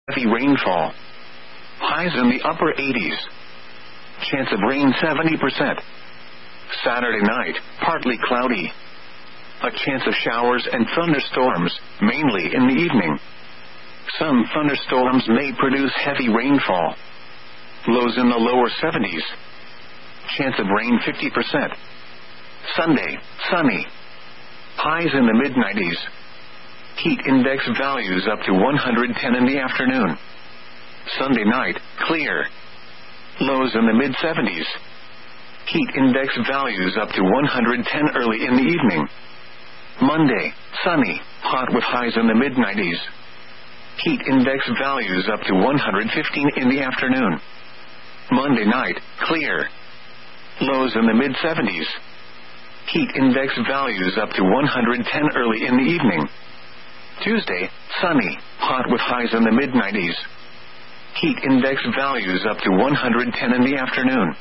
heavy rainfall. Highs in the upper 80s. Chance of rain 70%. Saturday night, partly cloudy. A chance of showers and thunderstorms, mainly in the evening. Some thunderstorms may produce heavy rainfall. Lows in the lower 70s. Chance of rain 50%. Sunday, sunny. Highs in the mid-90s. Heat index values up to 110 in the afternoon. Sunday night, clear. Lows in the mid-70s. Heat index values up to 110 early in the evening. Monday, sunny, hot with highs in the mid-90s. Heat index values up to 115 in the afternoon. Monday night, clear. Lows in the mid-70s. Heat index values up to 110 early in the evening. Tuesday, sunny, hot with highs in the mid-90s. Heat index values up to 110 in the afternoon.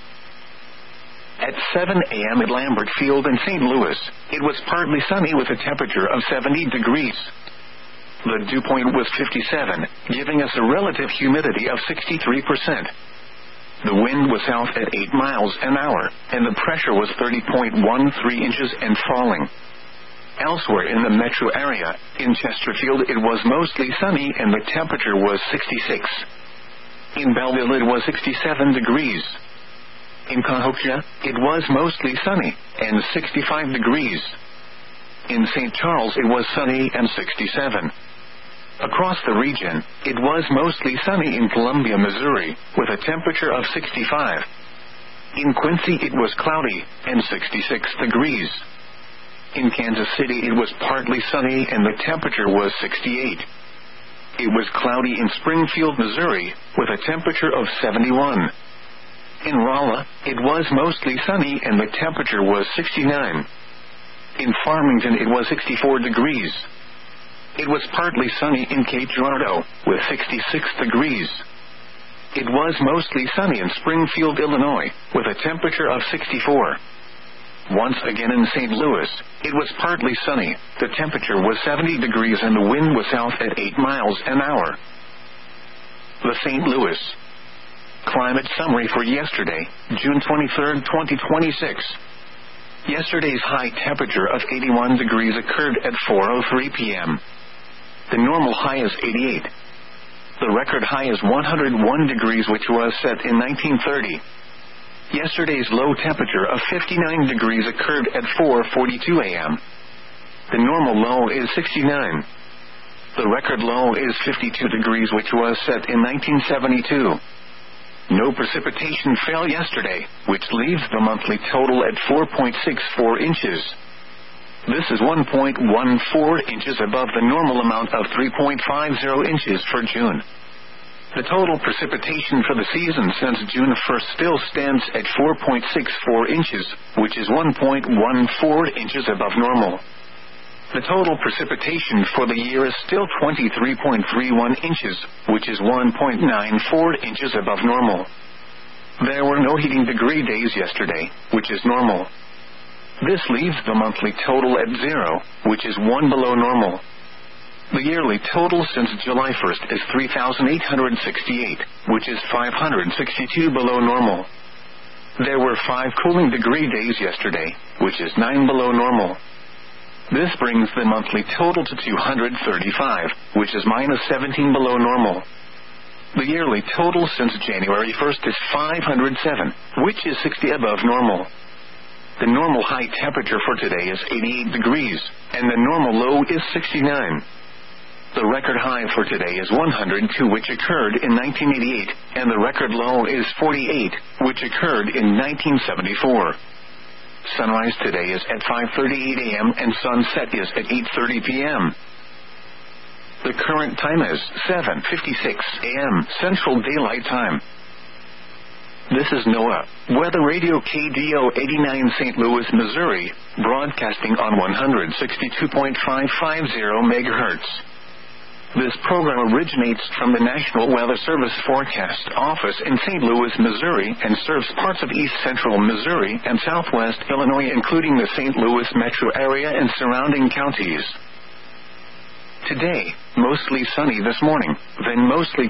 At 7 a.m. at Lambert Field in St. Louis, it was partly sunny with a temperature of 70 degrees. The dew point was 57, giving us a relative humidity of 63%. The wind was south at 8 miles an hour, and the pressure was 30.13 inches and falling. Elsewhere in the metro area, in Chesterfield it was mostly sunny and the temperature was 66. In Belleville it was 67 degrees. In Cahokia, it was mostly sunny and 65 degrees. In St. Charles it was sunny and 67. Across the region, it was mostly sunny in Columbia, Missouri, with a temperature of 65. In Quincy it was cloudy and 66 degrees. In Kansas City it was partly sunny and the temperature was 68. It was cloudy in Springfield, Missouri, with a temperature of 71. In Rolla, it was mostly sunny and the temperature was 69. In Farmington it was 64 degrees. It was partly sunny in Cape Girardeau, with 66 degrees. It was mostly sunny in Springfield, Illinois, with a temperature of 64. Once again in St. Louis, it was partly sunny, the temperature was 70 degrees and the wind was south at 8 miles an hour. The St. Louis Climate Summary for yesterday, June 23, 2026. Yesterday's high temperature of 81 degrees occurred at 4:03 p.m. The normal high is 88. The record high is 101 degrees, which was set in 1930. Yesterday's low temperature of 59 degrees occurred at 4:42 a.m. The normal low is 69. The record low is 52 degrees, which was set in 1972. No precipitation fell yesterday, which leaves the monthly total at 4.64 inches. This is 1.14 inches above the normal amount of 3.50 inches for June. The total precipitation for the season since June 1st still stands at 4.64 inches, which is 1.14 inches above normal. The total precipitation for the year is still 23.31 inches, which is 1.94 inches above normal. There were no heating degree days yesterday, which is normal. This leaves the monthly total at 0, which is 1 below normal. The yearly total since July 1st is 3,868, which is 562 below normal. There were 5 cooling degree days yesterday, which is 9 below normal. This brings the monthly total to 235, which is minus 17 below normal. The yearly total since January 1st is 507, which is 60 above normal. The normal high temperature for today is 88 degrees, and the normal low is 69. The record high for today is 102, which occurred in 1988, and the record low is 48, which occurred in 1974. Sunrise today is at 5:38 a.m. and sunset is at 8:30 p.m. The current time is 7:56 a.m. Central Daylight Time. This is NOAA Weather Radio KDO 89 St. Louis, Missouri, broadcasting on 162.550 MHz. This program originates from the National Weather Service Forecast Office in St. Louis, Missouri, and serves parts of east central Missouri and southwest Illinois, including the St. Louis metro area and surrounding counties. Today, mostly sunny this morning, then mostly